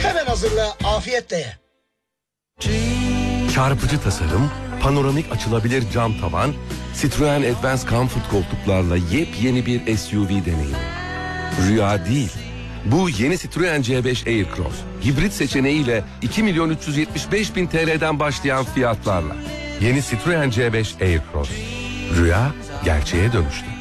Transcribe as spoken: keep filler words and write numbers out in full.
Hemen hazırla, afiyetle ye. Çarpıcı tasarım, panoramik açılabilir cam tavan, Citroen Advance Comfort koltuklarla yepyeni bir S U V deneyimi. Rüya değil. Bu yeni Citroen C beş Aircross. Hibrit seçeneğiyle iki milyon üç yüz yetmiş beş bin T L'den başlayan fiyatlarla. Yeni Citroen C beş Aircross. Rüya gerçeğe dönüştü.